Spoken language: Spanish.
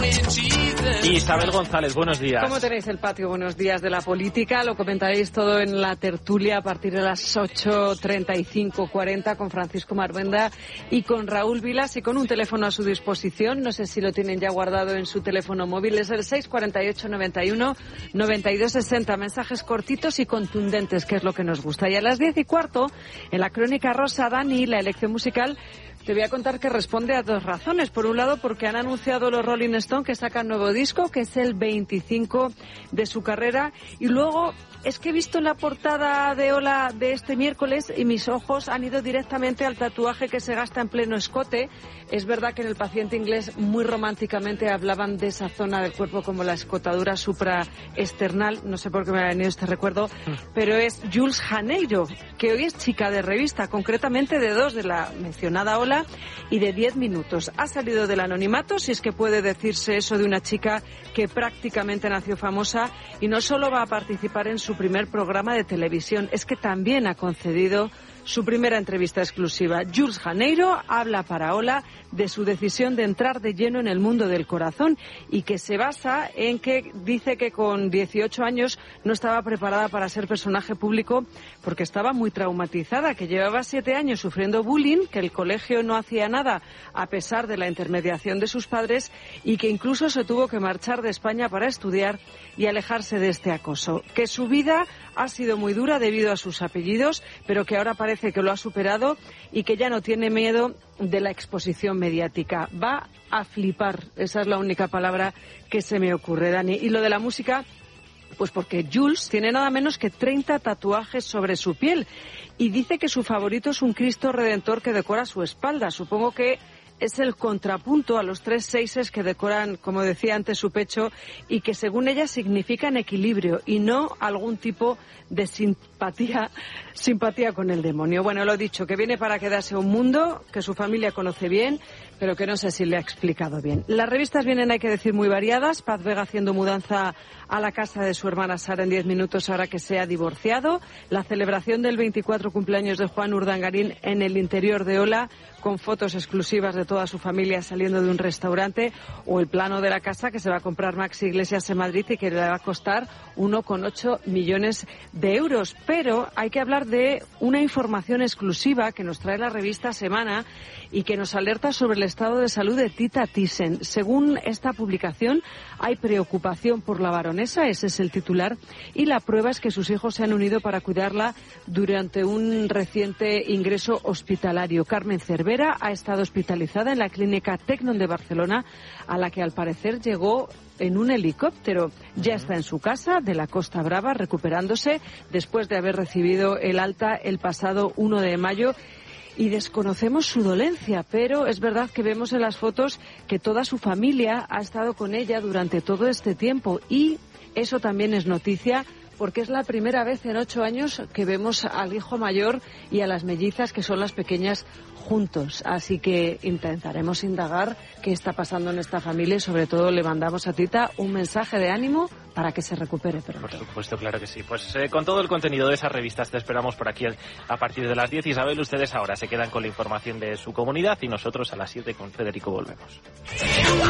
Isabel González, buenos días. ¿Cómo tenéis el patio? Buenos días de la política. Lo comentaréis todo en la tertulia a partir de las 8:35-40 con Francisco Marvenda y con Raúl Vilas y con un teléfono a su disposición. No sé si lo tienen ya guardado en su teléfono móvil. Es el 648-91-9260. Mensajes cortitos y contundentes, que es lo que nos gusta. Y a las 10:15, en la Crónica Rosa, Dani, la elección musical, te voy a contar que responde a dos razones. Por un lado, porque han anunciado los Rolling Stone que sacan nuevo disco, que es el 25 de su carrera. Y luego, es que he visto en la portada de Hola de este miércoles y mis ojos han ido directamente al tatuaje que se gasta en pleno escote. Es verdad que en El paciente inglés muy románticamente hablaban de esa zona del cuerpo como la escotadura supraesternal. No sé por qué me ha venido este recuerdo, pero es Jules Janeiro, que hoy es chica de revista, concretamente de 2, de la mencionada Hola y de 10 minutos. Ha salido del anonimato, si es que puede decirse eso de una chica que prácticamente nació famosa, y no solo va a participar en su primer programa de televisión, es que también ha concedido su primera entrevista exclusiva. Jules Janeiro habla para Hola de su decisión de entrar de lleno en el mundo del corazón y que se basa en que dice que con 18 años no estaba preparada para ser personaje público porque estaba muy traumatizada, que llevaba 7 años sufriendo bullying, que el colegio no hacía nada a pesar de la intermediación de sus padres y que incluso se tuvo que marchar de España para estudiar y alejarse de este acoso. Que su vida ha sido muy dura debido a sus apellidos, pero que ahora parece que lo ha superado y que ya no tiene miedo de la exposición mediática. Va a flipar, esa es la única palabra que se me ocurre, Dani. Y lo de la música, pues porque Jules tiene nada menos que 30 tatuajes sobre su piel y dice que su favorito es un Cristo Redentor que decora su espalda. Supongo que es el contrapunto a los 3 seises que decoran, como decía antes, su pecho y que según ella significan equilibrio y no algún tipo de simpatía con el demonio. Bueno, lo dicho, que viene para quedarse un mundo que su familia conoce bien, pero que no sé si le ha explicado bien. Las revistas vienen, hay que decir, muy variadas. Paz Vega haciendo mudanza a la casa de su hermana Sara en 10 minutos ahora que se ha divorciado. La celebración del 24 cumpleaños de Juan Urdangarín en el interior de Hola, con fotos exclusivas de toda su familia saliendo de un restaurante, o el plano de la casa que se va a comprar Maxi Iglesias en Madrid y que le va a costar 1,8 millones de euros. Pero hay que hablar de una información exclusiva que nos trae la revista Semana y que nos alerta sobre el estado de salud de Tita Thyssen. Según esta publicación, hay preocupación por la baronesa, ese es el titular, y la prueba es que sus hijos se han unido para cuidarla durante un reciente ingreso hospitalario. Carmen Cervera ha estado hospitalizada en la clínica Tecnon de Barcelona, a la que al parecer llegó en un helicóptero. Ya está en su casa de la Costa Brava recuperándose después de haber recibido el alta el pasado 1 de mayo. Y desconocemos su dolencia, pero es verdad que vemos en las fotos que toda su familia ha estado con ella durante todo este tiempo y eso también es noticia porque es la primera vez en 8 años que vemos al hijo mayor y a las mellizas, que son las pequeñas, juntos. Así que intentaremos indagar qué está pasando en esta familia y sobre todo le mandamos a Tita un mensaje de ánimo para que se recupere pronto. Por supuesto, claro que sí. Pues con todo el contenido de esas revistas te esperamos por aquí a partir de las 10. Isabel, ustedes ahora se quedan con la información de su comunidad y nosotros a las 7 con Federico volvemos.